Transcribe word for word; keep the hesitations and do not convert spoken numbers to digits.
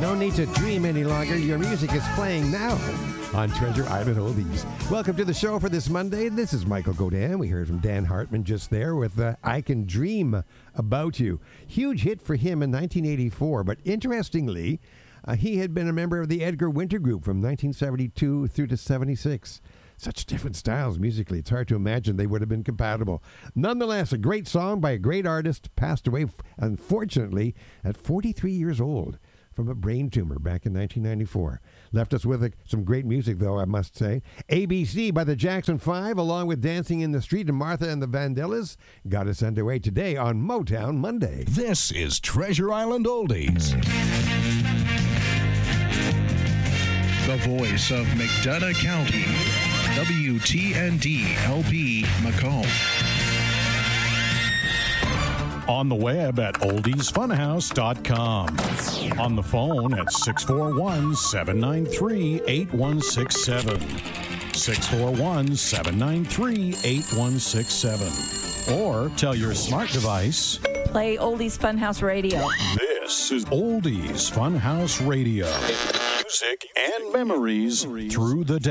No need to dream any longer. Your music is playing now on Treasure Island Oldies. Welcome to the show for this Monday. This is Michael Godin. We heard from Dan Hartman just there with uh, I Can Dream About You. Huge hit for him in nineteen eighty-four, but interestingly, uh, he had been a member of the Edgar Winter Group from nineteen seventy-two through to seventy-six. Such different styles musically, it's hard to imagine they would have been compatible. Nonetheless, a great song by a great artist, passed away, unfortunately, at forty-three years old from a brain tumor back in nineteen ninety-four. Left us with a, some great music, though, I must say. A B C by the Jackson Five, along with Dancing in the Street and Martha and the Vandellas, got us underway today on Motown Monday. This is Treasure Island Oldies. The voice of McDonough County, W T N D L P Macomb. On the web at oldies funhouse dot com. On the phone at six four one, seven nine three, eight one six seven. six four one, seven nine three, eight one six seven. Or tell your smart device, play Oldies Funhouse Radio. This is Oldies Funhouse Radio. Music and memories through the day.